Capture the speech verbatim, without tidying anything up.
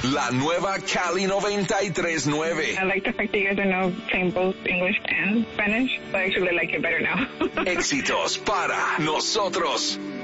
La nueva Cali noventa y tres punto nueve. I like the fact that you guys are now saying both English and Spanish, so I actually like it better now. Éxitos para nosotros.